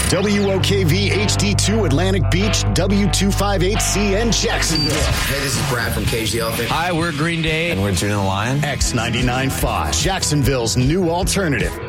WOKV HD2 Atlantic Beach, W258CN Jacksonville. Hey, this is Brad from Cage the Elephant. Hi, we're Green Day. And we're Juno the Lion. X99.5, Jacksonville's new alternative.